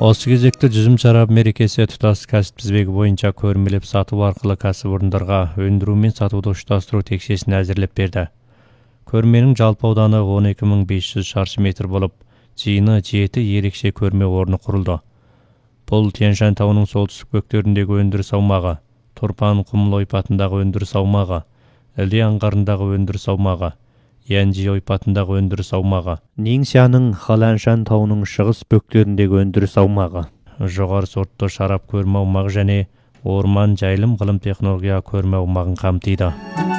Осы кезекте жүзім шарап мерекесі тұтас кәсіп тізбегі бойынша көрмелеп сату арқылы кәсіпорындарға өндіру мен сатуды ұштастыру текшесін әзірлеп берді. Көрменің жалпы ауданы 12.500 шаршы метр болып, жиыны 7 ерекше көрме орны құрылды. Бұл Тянь-Шань тауының солтүстік бөктеріндегі өндіріс аумағы, Турпан құмыл ойпатындағы өндіріс аумағы, Іле аңғарындағы өндіріс аумағы, Янжи ойпатындағы өндіріс аумағы, Нingxiaның Халаншан тауының шығыс бөктеріндегі өндіріс аумағы, жоғары сортты шарап көрме аумағы және орман жайылым ғылым технология көрме аумағын қамтиды.